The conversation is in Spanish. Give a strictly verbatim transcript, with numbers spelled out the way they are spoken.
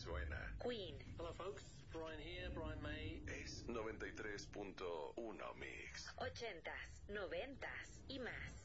suena. Queen. Hello folks, Brian here, Brian May. Es noventa y tres punto uno Mix. Ochentas, noventas y más.